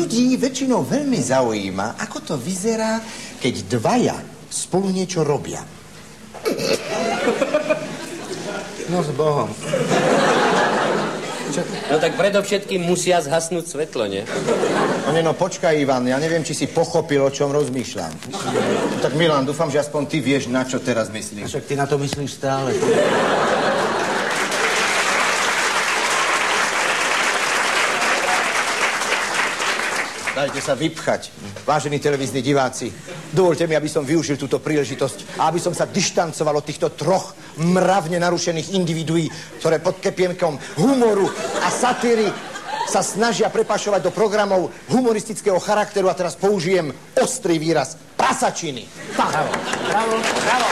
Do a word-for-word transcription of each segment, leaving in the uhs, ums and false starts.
ľudí väčšinou veľmi zaujíma, ako to vyzerá, keď dvaja spolu niečo robia. No s Bohom. Čo? No tak predovšetkým musia zhasnúť svetlo, nie? No nie, no počkaj, Ivan, ja neviem, či si pochopil, o čom rozmýšľam. Tak Milan, dúfam, že aspoň ty vieš, na čo teraz myslím. Však ty na to myslíš stále. Dajte sa vypchať. Vážení televízni diváci, dovolte mi, aby som využil túto príležitosť a aby som sa dištancoval od týchto troch mravne narušených individuí, ktoré pod kepienkom humoru a satíry sa snažia prepašovať do programov humoristického charakteru a teraz použijem ostrý výraz prasačiny. Bravo, bravo, bravo.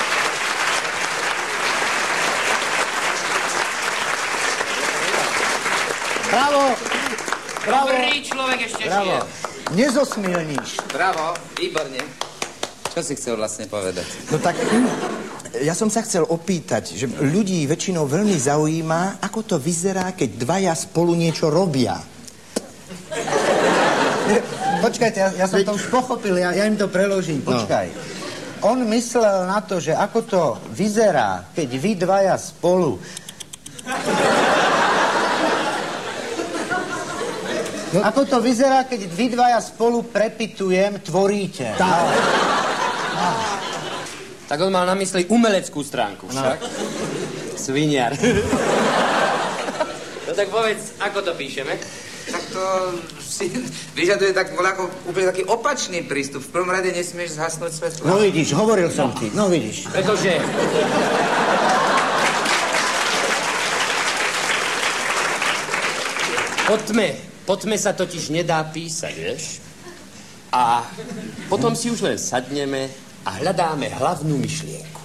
Bravo. Bravo. Dobrý človek ešte Bravo. žije. Nezosmielníš. Bravo, výborne. Čo si chcel vlastne povedať? No tak, ja som sa chcel opýtať, že ľudí väčšinou veľmi zaujíma, ako to vyzerá, keď dvaja spolu niečo robia. Počkajte, ja, ja som to už pochopil, ja, ja im to preložím. Počkaj. No. On myslel na to, že ako to vyzerá, keď vy dvaja spolu... No. Ako to vyzerá, keď vy dvaja spolu prepitujem, tvoríte. Tak. No. Tak on mal na mysli umeleckú stránku však. No. Sviniar. No tak povedz, ako to píšeme? Tak to si vyžaduje tak voľako úplne taký opačný prístup. V prvom rade nesmieš zhasnúť svetlo. No vidíš, hovoril som ti, no vidíš. Pretože... Po tme, po tme sa totiž nedá písať, vieš? A potom si už len sadneme a hľadáme hlavnú myšlienku.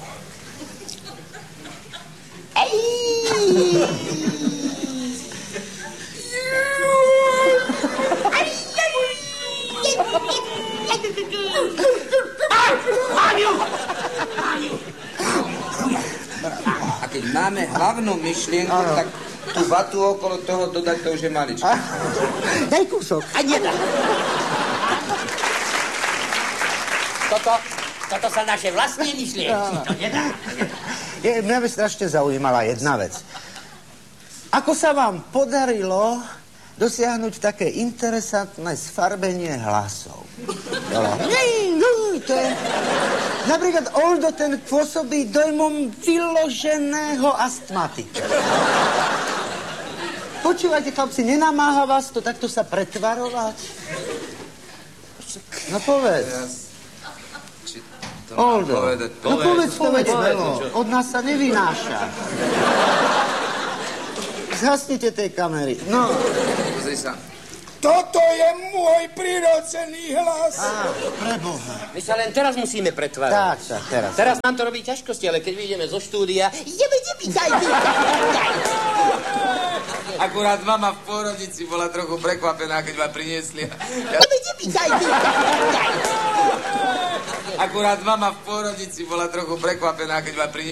Ej! A keď máme hlavnú myšlienku, ano. Tak tú vatu okolo toho dodať, to už je maličko. Daj kúsok. A nedá. Toto, toto sa naše vlastné myšlienky. To nedá. Je, mňa by strašne zaujímala jedna vec. Ako sa vám podarilo dosiahnuť také interesantné sfarbenie hlasov? To je... Napríklad Oldo ten pôsobí dojmom vyloženého astmatika. Počúvajte, chlapci, nenamáha vás to takto sa pretvarovať? No povedz. Oldo, povedať, no povedz, povedz, povedz, povedz, od nás sa nevynáša. Zhasnite tej kamery, no. Pozri sa. Toto je môj prirodzený hlas. Á, preboha. My sa len teraz musíme pretvárať. Tak, tak, teraz. Teraz nám to robí ťažkosti, ale keď vyjdeme zo štúdia... Jebe, jebe, daj, daj, daj. Akurát mama v pôrodnici bola trochu prekvapená, keď ma priniesli. Jebe, jebe, daj, daj. Akurát mama v pôrodnici bola trochu prekvapená, keď ma priniesli.